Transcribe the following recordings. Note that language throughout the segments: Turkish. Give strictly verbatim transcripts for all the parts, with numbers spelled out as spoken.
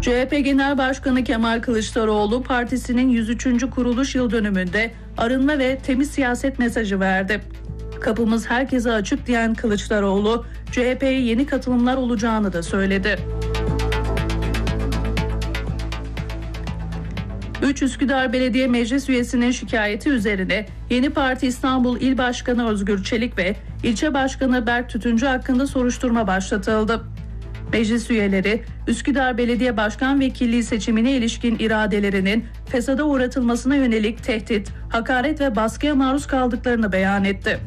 C H P Genel Başkanı Kemal Kılıçdaroğlu partisinin yüz üçüncü kuruluş yıl dönümünde arınma ve temiz siyaset mesajı verdi. Kapımız herkese açık diyen Kılıçdaroğlu, C H P'ye yeni katılımlar olacağını da söyledi. üç Üsküdar Belediye Meclis üyesinin şikayeti üzerine Yeni Parti İstanbul İl Başkanı Özgür Çelik ve İlçe Başkanı Berk Tütüncü hakkında soruşturma başlatıldı. Meclis üyeleri Üsküdar Belediye Başkan Vekilliği seçimine ilişkin iradelerinin fesada uğratılmasına yönelik tehdit, hakaret ve baskıya maruz kaldıklarını beyan etti.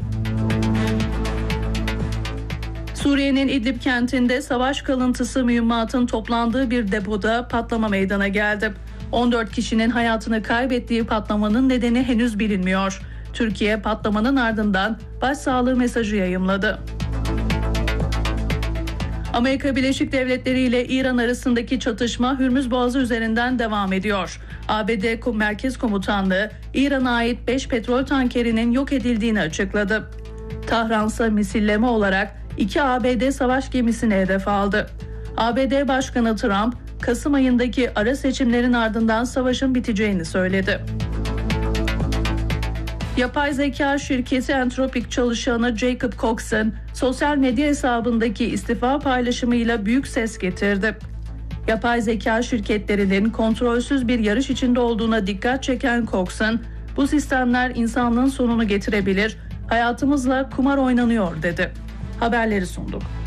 Suriye'nin İdlib kentinde savaş kalıntısı mühimmatın toplandığı bir depoda patlama meydana geldi. on dört kişinin hayatını kaybettiği patlamanın nedeni henüz bilinmiyor. Türkiye patlamanın ardından başsağlığı mesajı yayımladı. Amerika Birleşik Devletleri ile İran arasındaki çatışma Hürmüz Boğazı üzerinden devam ediyor. A B D Merkez Komutanlığı İran'a ait beş petrol tankerinin yok edildiğini açıkladı. Tahran'sa misilleme olarak iki A B D savaş gemisini hedef aldı. A B D Başkanı Trump, Kasım ayındaki ara seçimlerin ardından savaşın biteceğini söyledi. Yapay zeka şirketi Anthropic çalışanı Jacob Coxon, sosyal medya hesabındaki istifa paylaşımıyla büyük ses getirdi. Yapay zeka şirketlerinin kontrolsüz bir yarış içinde olduğuna dikkat çeken Coxon, bu sistemler insanlığın sonunu getirebilir, hayatımızla kumar oynanıyor dedi. Haberleri sunduk.